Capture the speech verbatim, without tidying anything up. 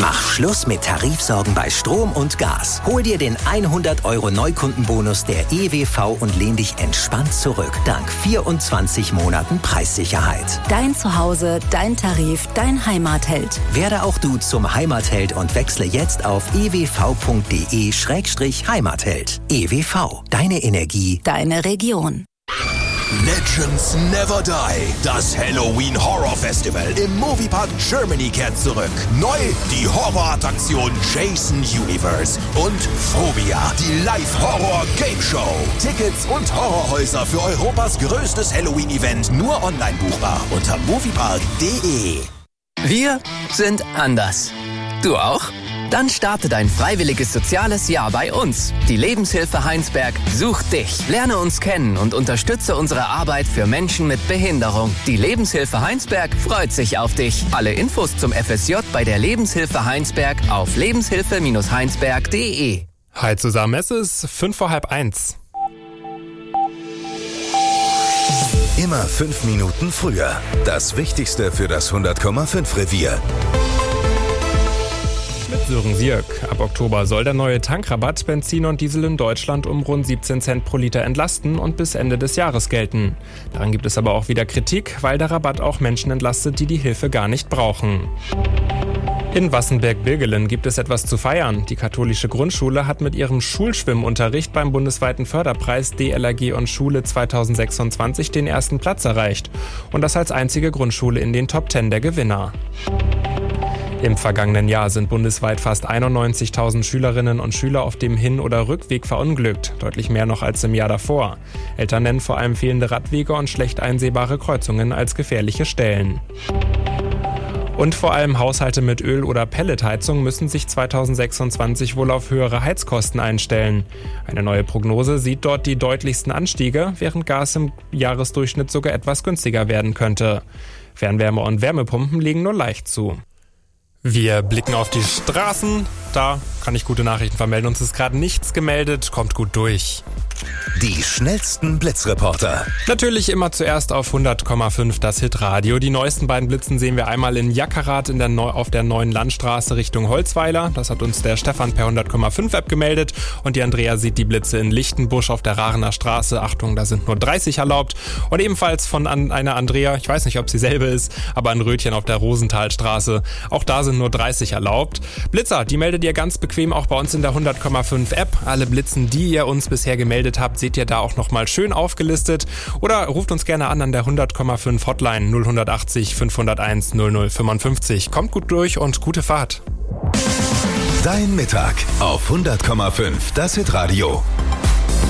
Mach Schluss mit Tarifsorgen bei Strom und Gas. Hol dir den hundert Euro Neukundenbonus der E W V und lehn dich entspannt zurück. Dank vierundzwanzig Monaten Preissicherheit. Dein Zuhause, dein Tarif, dein Heimatheld. Werde auch du zum Heimatheld und wechsle jetzt auf e w v punkt d e slash heimatheld. E W V, deine Energie, deine Region. Legends Never Die. Das Halloween Horror Festival im Moviepark Germany kehrt zurück. Neu die Horrorattraktion Jason Universe und Phobia, die Live-Horror-Game-Show. Tickets und Horrorhäuser für Europas größtes Halloween-Event nur online buchbar unter moviepark punkt d e. Wir sind anders. Du auch? Dann starte dein freiwilliges soziales Jahr bei uns. Die Lebenshilfe Heinsberg sucht dich. Lerne uns kennen und unterstütze unsere Arbeit für Menschen mit Behinderung. Die Lebenshilfe Heinsberg freut sich auf dich. Alle Infos zum F S J bei der Lebenshilfe Heinsberg auf lebenshilfe Bindestrich heinsberg punkt d e. Hi zusammen, es ist fünf vor halb eins. Immer fünf Minuten früher. Das Wichtigste für das hundert Komma fünf Revier. Mit Sören Sierk. Ab Oktober soll der neue Tankrabatt Benzin und Diesel in Deutschland um rund siebzehn Cent pro Liter entlasten und bis Ende des Jahres gelten. Daran gibt es aber auch wieder Kritik, weil der Rabatt auch Menschen entlastet, die die Hilfe gar nicht brauchen. In Wassenberg-Bilgelen gibt es etwas zu feiern. Die katholische Grundschule hat mit ihrem Schulschwimmunterricht beim bundesweiten Förderpreis D L R G und Schule zweitausendsechsundzwanzig den ersten Platz erreicht. Und das als einzige Grundschule in den Top Ten der Gewinner. Im vergangenen Jahr sind bundesweit fast einundneunzigtausend Schülerinnen und Schüler auf dem Hin- oder Rückweg verunglückt, deutlich mehr noch als im Jahr davor. Eltern nennen vor allem fehlende Radwege und schlecht einsehbare Kreuzungen als gefährliche Stellen. Und vor allem Haushalte mit Öl- oder Pelletheizung müssen sich zweitausendsechsundzwanzig wohl auf höhere Heizkosten einstellen. Eine neue Prognose sieht dort die deutlichsten Anstiege, während Gas im Jahresdurchschnitt sogar etwas günstiger werden könnte. Fernwärme- und Wärmepumpen legen nur leicht zu. Wir blicken auf die Straßen. Da kann ich gute Nachrichten vermelden. Uns ist gerade nichts gemeldet. Kommt gut durch. Die schnellsten Blitzreporter. Natürlich immer zuerst auf hundert Komma fünf das Hitradio. Die neuesten beiden Blitzen sehen wir einmal in Jackerath in der Neu- auf der neuen Landstraße Richtung Holzweiler. Das hat uns der Stefan per hundert Komma fünf App gemeldet. Und die Andrea sieht die Blitze in Lichtenbusch auf der Rarener Straße. Achtung, da sind nur dreißig erlaubt. Und ebenfalls von an einer Andrea, ich weiß nicht, ob sie selbe ist, aber ein Rötchen auf der Rosenthalstraße. Auch da sind nur dreißig erlaubt. Blitzer, die meldet ihr ganz bequem auch bei uns in der hundert Komma fünf App. Alle Blitzen, die ihr uns bisher gemeldet habt, seht ihr da auch nochmal schön aufgelistet. Oder ruft uns gerne an an der hundert Komma fünf Hotline null achtzig fünfhunderteins null null fünfundfünfzig. Kommt gut durch und gute Fahrt. Dein Mittag auf hundert Komma fünf das Hitradio.